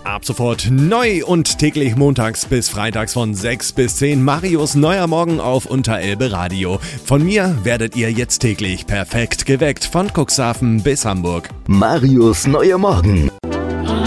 Ab sofort neu und täglich montags bis freitags von 6 bis 10 Marius neuer Morgen auf Unterelbe Radio. Von mir werdet ihr jetzt täglich perfekt geweckt von Cuxhaven bis Hamburg. Marius neuer Morgen.